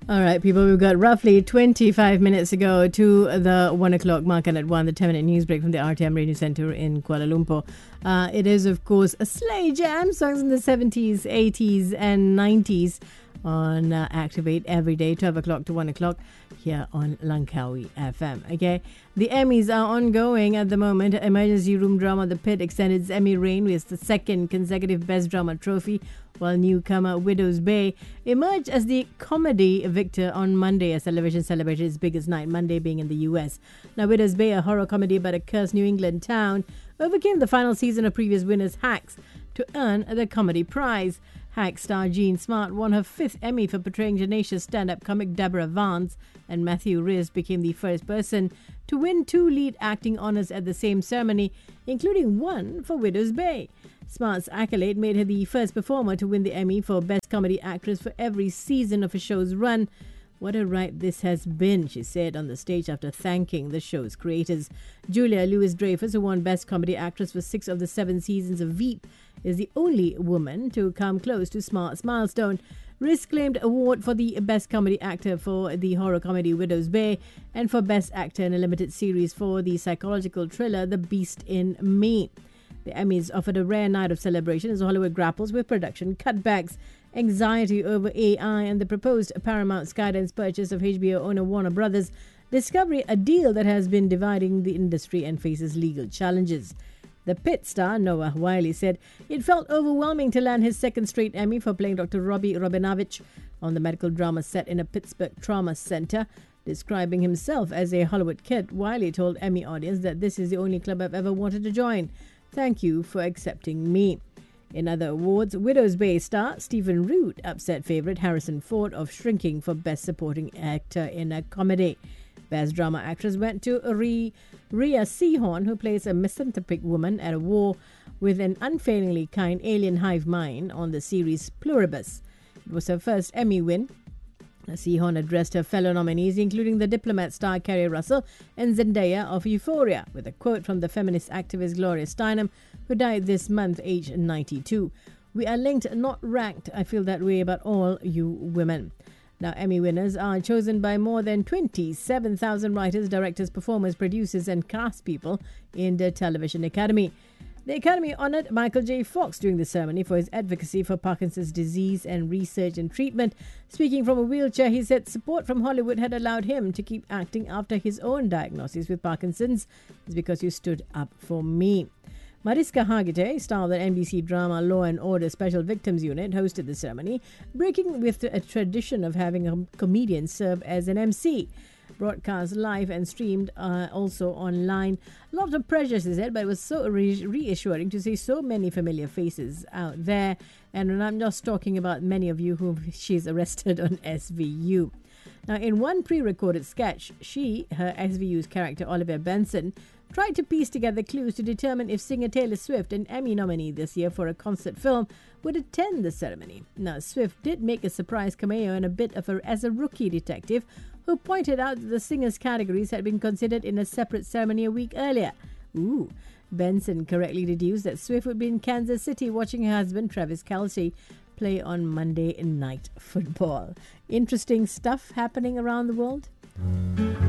All right, people, we've got roughly 25 minutes to go to the 1 o'clock mark, and at 1, the 10-minute news break from the RTM Radio Centre in Kuala Lumpur. It is, of course, a Slay Jam, songs in the 70s, 80s, and 90s on Activate every day, 12 o'clock to 1 o'clock here on Langkawi FM. Okay, the Emmys are ongoing at the moment. Emergency room drama The Pit extended its Emmy reign with the second consecutive Best Drama trophy, while newcomer Widow's Bay emerged as the comedy victor on Monday as television celebrated its biggest night, Monday being in the US. Now, Widow's Bay, a horror comedy about a cursed New England town, overcame the final season of previous winners Hacks to earn the comedy prize. Hacks star Jean Smart won her 5th Emmy for portraying tenacious stand-up comic Deborah Vance, and Matthew Rhys became the first person to win 2 lead acting honours at the same ceremony, including one for Widow's Bay. Smart's accolade made her the first performer to win the Emmy for Best Comedy Actress for every season of a show's run. "What a ride this has been," she said on the stage after thanking the show's creators. Julia Louis-Dreyfus, who won Best Comedy Actress for 6 of the 7 seasons of Veep, is the only woman to come close to Smart's milestone. Rhys claimed award for the Best Comedy Actor for the horror comedy Widow's Bay and for Best Actor in a limited series for the psychological thriller The Beast in Me. The Emmys offered a rare night of celebration as Hollywood grapples with production cutbacks, anxiety over AI, and the proposed Paramount Skydance purchase of HBO owner Warner Brothers Discovery, a deal that has been dividing the industry and faces legal challenges. The Pit star, Noah Wiley, said it felt overwhelming to land his second straight Emmy for playing Dr. Robbie Robinovich on the medical drama set in a Pittsburgh trauma center. Describing himself as a Hollywood kid, Wiley told Emmy audience that this is the only club I've ever wanted to join. "Thank you for accepting me." In other awards, Widow's Bay star Stephen Root upset favourite Harrison Ford of Shrinking for Best Supporting Actor in a Comedy. Best Drama Actress went to Rhea Seehorn, who plays a misanthropic woman at a war with an unfailingly kind alien hive mind on the series Pluribus. It was her first Emmy win. Seehorn addressed her fellow nominees, including the Diplomat star Kerry Russell and Zendaya of Euphoria, with a quote from the feminist activist Gloria Steinem, who died this month, aged 92. "We are linked, not ranked. I feel that way about all you women." Now, Emmy winners are chosen by more than 27,000 writers, directors, performers, producers, and cast people in the Television Academy. The Academy honoured Michael J. Fox during the ceremony for his advocacy for Parkinson's disease and research and treatment. Speaking from a wheelchair, he said support from Hollywood had allowed him to keep acting after his own diagnosis with Parkinson's. "It's because you stood up for me." Mariska Hargitay, star of the NBC drama Law and Order Special Victims Unit, hosted the ceremony, breaking with a tradition of having a comedian serve as an MC. Broadcast live and streamed also online. A lot of pressure, she said, but it was so reassuring to see so many familiar faces out there. And I'm just talking about many of you whom she's arrested on SVU. Now, in one pre-recorded sketch, her SVU's character, Olivia Benson, tried to piece together clues to determine if singer Taylor Swift, an Emmy nominee this year for a concert film, would attend the ceremony. Now, Swift did make a surprise cameo and a bit of as a rookie detective, who pointed out that the singer's categories had been considered in a separate ceremony a week earlier. Benson correctly deduced that Swift would be in Kansas City watching her husband, Travis Kelce, play on Monday Night Football. Interesting stuff happening around the world.